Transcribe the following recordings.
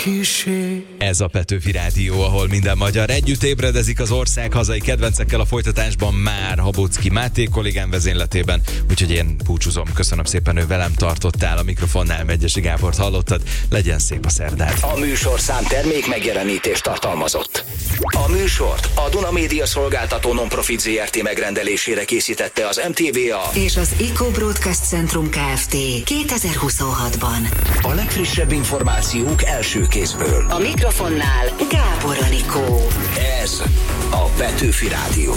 Ez a Petőfi Rádió, ahol minden magyar együtt ébredezik az ország hazai kedvencekkel, a folytatásban már Habocki Máté kollégám vezényletében, úgyhogy én búcsúzom. Köszönöm szépen, ő velem tartottál, a mikrofonnál Megyesi Gábort hallottad, legyen szép a szerdád. A műsorszám termék megjelenítést tartalmazott. A műsort a Duna Média Szolgáltató Non-Profit Zrt. Megrendelésére készítette az MTVA és az Eco Broadcast Centrum Kft. 2026-ban. A legfrissebb információk első kézből. A mikrofonnál Gábor Anikó. Ez a Petőfi Rádió.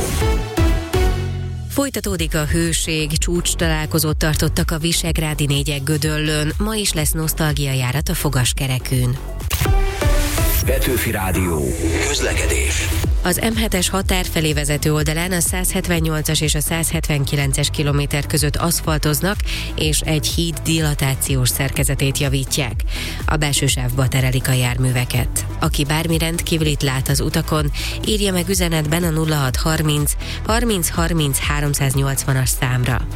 Folytatódik a hőség, csúcs találkozót tartottak a visegrádi négyek Gödöllőn, ma is lesz nosztalgiajárat a Fogaskerekűn. Petőfi Rádió. Közlekedés. Az M7-es határ felé vezető oldalán a 178-as és a 179-es kilométer között aszfaltoznak, és egy híd dilatációs szerkezetét javítják. A belső sávba terelik a járműveket. Aki bármi rendkívülit lát az utakon, írja meg üzenetben a 0630 30 30 380-as számra.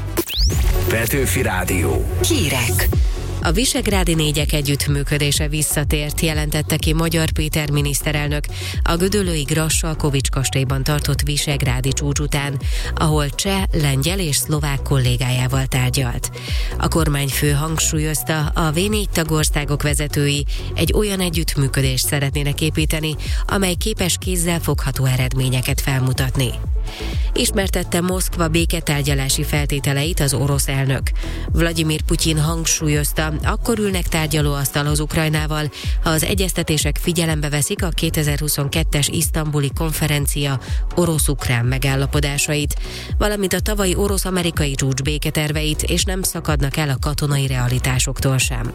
Petőfi Rádió. Hírek. A visegrádi négyek együttműködése visszatért, jelentette ki Magyar Péter miniszterelnök a gödöllői Grassalkovics kastélyban tartott visegrádi csúcs után, ahol cseh, lengyel és szlovák kollégájával tárgyalt. A kormányfő hangsúlyozta, a V4 tagországok vezetői egy olyan együttműködést szeretnének építeni, amely képes kézzel fogható eredményeket felmutatni. Ismertette Moszkva béketárgyalási feltételeit az orosz elnök. Vladimir Putyin hangsúlyozta, akkor ülnek tárgyalóasztalhoz Ukrajnával, ha az egyeztetések figyelembe veszik a 2022-es isztambuli konferencia orosz-ukrán megállapodásait, valamint a tavalyi orosz-amerikai csúcs béketerveit, és nem szakadnak el a katonai realitásoktól sem.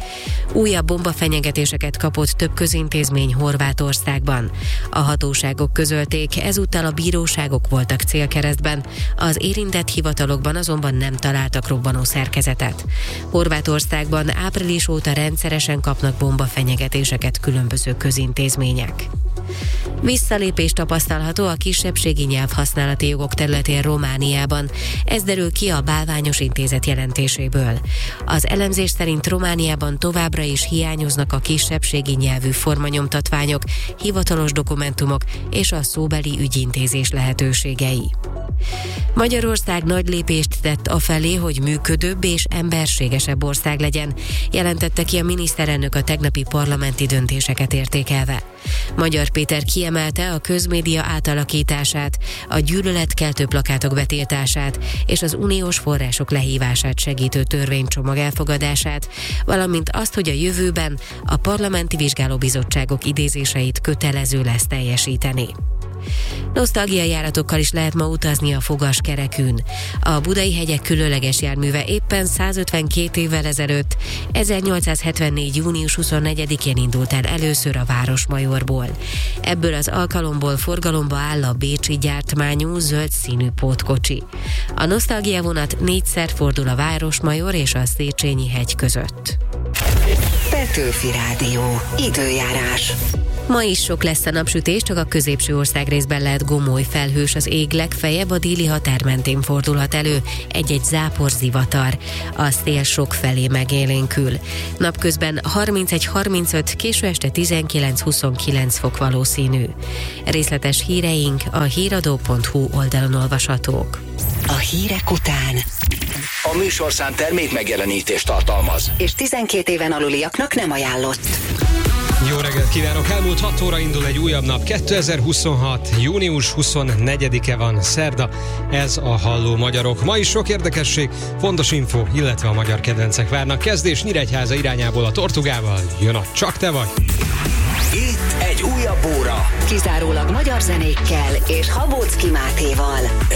Újabb bombafenyegetéseket kapott több közintézmény Horvátországban. A hatóságok közölték, ezúttal a bíróságok voltak célkeresztben, az érintett hivatalokban azonban nem találtak robbanó szerkezetet. Horvátországban április óta rendszeresen kapnak bombafenyegetéseket különböző közintézmények. Visszalépés tapasztalható a kisebbségi nyelvhasználati jogok területén Romániában. Ez derül ki a Bálványos Intézet jelentéséből. Az elemzés szerint Romániában továbbra is hiányoznak a kisebbségi nyelvű formanyomtatványok, hivatalos dokumentumok és a szóbeli ügyintézés lehetőségei. Magyarország nagy lépést tett afelé, hogy működőbb és emberségesebb ország legyen, jelentette ki a miniszterelnök a tegnapi parlamenti döntéseket értékelve. Magyar Péter kiemelte a közmédia átalakítását, a gyűlöletkeltő plakátok betiltását és az uniós források lehívását segítő törvénycsomag elfogadását, valamint azt, hogy a jövőben a parlamenti vizsgálóbizottságok idézéseit kötelező lesz teljesíteni. Nosztalgiajáratokkal is lehet ma utazni a Fogaskerekűn. A Budai hegyek különleges járműve éppen 152 évvel ezelőtt, 1874. június 24-én indult el először a Városmajorból. Ebből az alkalomból forgalomba áll a bécsi gyártmányú zöld színű pótkocsi. A nosztalgia vonat 4-szer fordul a Városmajor és a Széchenyi hegy között. Petőfi Rádió. Időjárás. Ma is sok lesz a napsütés, csak a középső országrészben lehet gomoly felhős az ég, legfeljebb a déli határ mentén fordulhat elő egy-egy záporzivatar. A szél sok felé megélénkül. Napközben 31-35, késő este 19-29 fok valószínű. Részletes híreink a híradó.hu oldalon olvashatók. A hírek után A műsorszám termék megjelenítést tartalmaz, és 12 éven aluliaknak nem ajánlott. Jó reggelt kívánok! Elmúlt 6 óra indul egy újabb nap. 2026. június 24-e van, szerda. Ez a Halló Magyarok. Ma is sok érdekesség, fontos info, illetve a magyar kedvencek várnak. Kezdés Nyíregyháza irányából a Tortugával. Jön a Csak te vagy! itt egy újabb óra. Kizárólag magyar zenékkel és Habocki Mátéval.